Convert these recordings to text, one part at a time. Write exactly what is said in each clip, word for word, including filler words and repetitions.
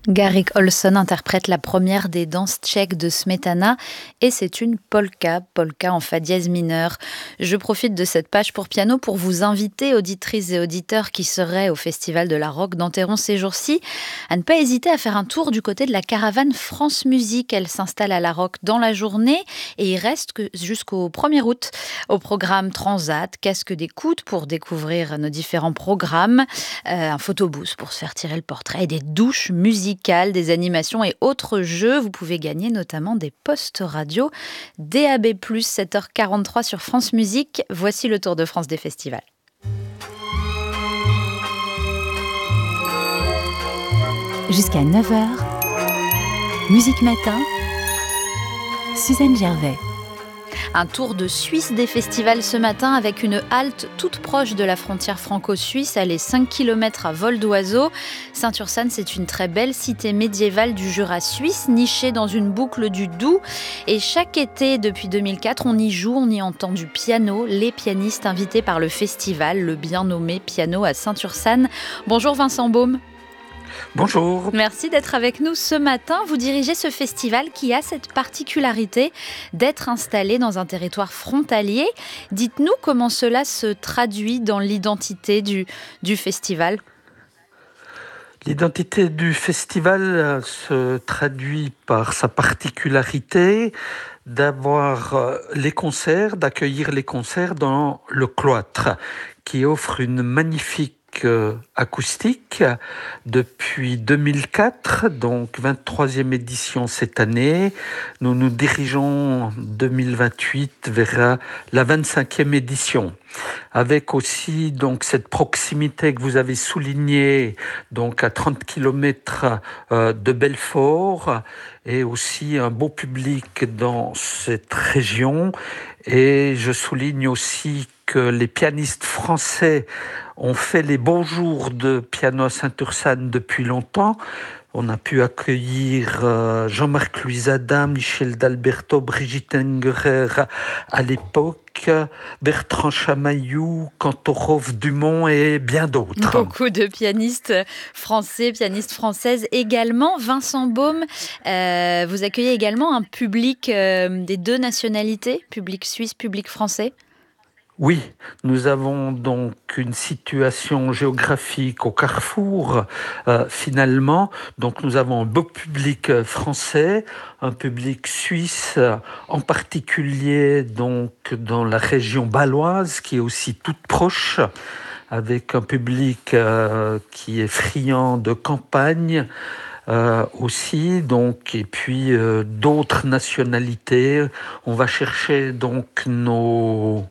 Garrick Olson interprète la première des danses tchèques de Smetana et c'est une polka, polka en fa dièse mineur. Je profite de cette page pour piano pour vous inviter, auditrices et auditeurs qui seraient au Festival de la Roque d'Enterron ces jours-ci, à ne pas hésiter à faire un tour du côté de la caravane France Musique. Elle s'installe à la Roque dans la journée et il reste que jusqu'au premier août. Au programme Transat, casque d'écoute pour découvrir nos différents programmes, euh, un photobooth pour se faire tirer le portrait et des douches musicales, des animations et autres jeux. Vous pouvez gagner notamment des postes radio D A B plus, sept heures quarante-trois sur France Musique. Voici le Tour de France des festivals. Jusqu'à neuf heures, Musique Matin, Suzanne Gervais. Un tour de Suisse des festivals ce matin avec une halte toute proche de la frontière franco-suisse. Elle est cinq kilomètres à vol d'oiseau. Saint-Ursanne, c'est une très belle cité médiévale du Jura suisse, nichée dans une boucle du Doubs. Et chaque été, depuis deux mille quatre, on y joue, on y entend du piano. Les pianistes invités par le festival, le bien nommé Piano à Saint-Ursanne. Bonjour Vincent Baume. Bonjour. Merci d'être avec nous ce matin. Vous dirigez ce festival qui a cette particularité d'être installé dans un territoire frontalier. Dites-nous comment cela se traduit dans l'identité du, du festival. L'identité du festival se traduit par sa particularité d'avoir les concerts, d'accueillir les concerts dans le cloître, qui offre une magnifique acoustique depuis deux mille quatre, donc vingt-troisième édition cette année. Nous nous dirigeons en deux mille vingt-huit vers la vingt-cinquième édition, avec aussi donc cette proximité que vous avez soulignée, donc à trente kilomètres de Belfort, et aussi un beau public dans cette région. Et je souligne aussi que les pianistes français ont fait les beaux jours de Piano à Saint-Ursanne depuis longtemps. On a pu accueillir Jean-Marc Louis-Adam, Michel d'Alberto, Brigitte Engerer à l'époque, Bertrand Chamaillou, Kantorov, Dumont et bien d'autres. Beaucoup de pianistes français, pianistes françaises également. Vincent Baume, euh, vous accueillez également un public euh, des deux nationalités, public suisse, public français. Oui, nous avons donc une situation géographique au carrefour, euh, finalement. Donc nous avons un beau public français, un public suisse, en particulier donc dans la région bâloise, qui est aussi toute proche, avec un public euh, qui est friand de campagne. Euh, aussi, donc, et puis euh, d'autres nationalités. On va chercher donc nos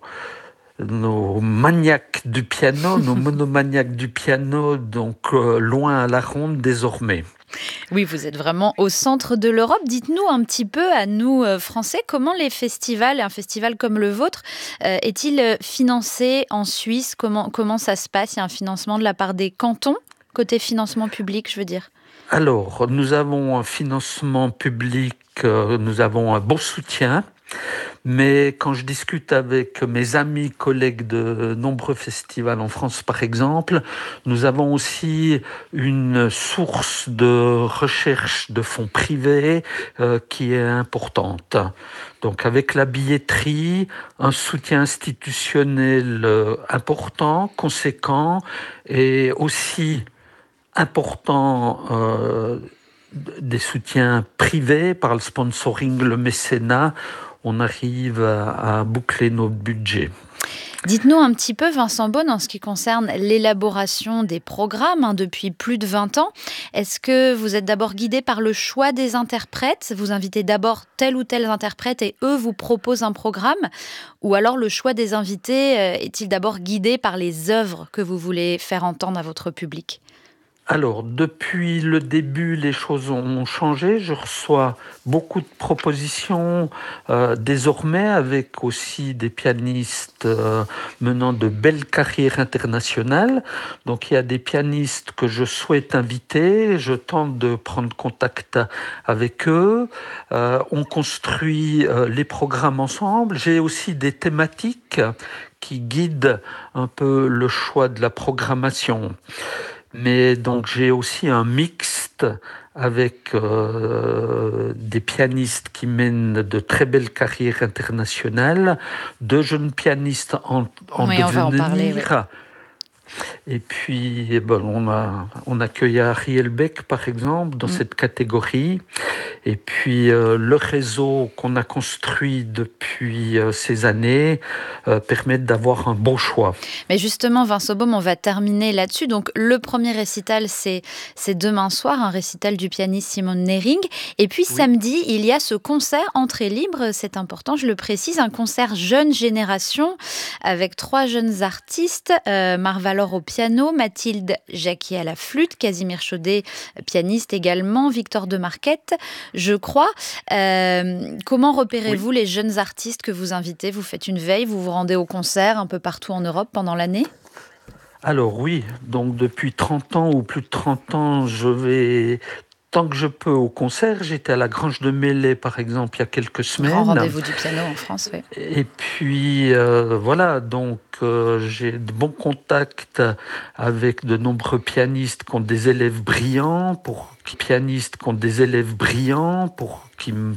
nos maniaques du piano, nos monomaniaques du piano, donc euh, loin à la ronde désormais. Oui, vous êtes vraiment au centre de l'Europe. Dites-nous un petit peu, à nous euh, Français, comment les festivals, un festival comme le vôtre, euh, est-il financé en Suisse ? Comment, comment ça se passe ? Il y a un financement de la part des cantons, côté financement public, je veux dire. Alors, nous avons un financement public, euh, nous avons un bon soutien. Mais quand je discute avec mes amis, collègues de nombreux festivals en France, par exemple, nous avons aussi une source de recherche de fonds privés euh, qui est importante. Donc avec la billetterie, un soutien institutionnel euh, important, conséquent, et aussi important euh, des soutiens privés par le sponsoring, le mécénat. On arrive à, à boucler nos budgets. Dites-nous un petit peu, Vincent Baume, en ce qui concerne l'élaboration des programmes hein, depuis plus de vingt ans. Est-ce que vous êtes d'abord guidé par le choix des interprètes ? Vous invitez d'abord tel ou tel interprète et eux vous proposent un programme ? Ou alors le choix des invités euh, est-il d'abord guidé par les œuvres que vous voulez faire entendre à votre public ? Alors, depuis le début, les choses ont changé. Je reçois beaucoup de propositions euh, désormais, avec aussi des pianistes euh, menant de belles carrières internationales. Donc, il y a des pianistes que je souhaite inviter. Je tente de prendre contact avec eux. Euh, on construit euh, les programmes ensemble. J'ai aussi des thématiques qui guident un peu le choix de la programmation. Mais donc j'ai aussi un mixte pianistes avec euh, des pianistes qui mènent de très belles carrières internationales, de jeunes pianistes en, en oui, devenir. On va en parler, oui. Et puis, eh ben, on, a, on accueille Ariel Beck, par exemple, dans mmh. cette catégorie. Et puis, euh, le réseau qu'on a construit depuis euh, ces années euh, permet d'avoir un bon choix. Mais justement, Vincent Baume, on va terminer là-dessus. Donc, le premier récital, c'est, c'est demain soir, un récital du pianiste Simone Nering. Et puis, oui. samedi, il y a ce concert entrée libre, c'est important, je le précise, un concert jeune génération avec trois jeunes artistes, euh, Marva Laure au piano, Mathilde Jacquier à la flûte, Casimir Chaudet, pianiste également, Victor de Marquette, je crois. Euh, comment repérez-vous oui. les jeunes artistes que vous invitez ? Vous faites une veille, vous vous rendez au concert un peu partout en Europe pendant l'année ? Alors oui, donc depuis trente ans ou plus de trente ans, je vais... Tant que je peux au concert, j'étais à la Grange de Melay, par exemple, il y a quelques semaines. Grand rendez-vous du piano en France, oui. Et puis, euh, voilà, donc euh, j'ai de bons contacts avec de nombreux pianistes qui ont des élèves brillants, pour pianistes qui ont des élèves brillants, pour qui me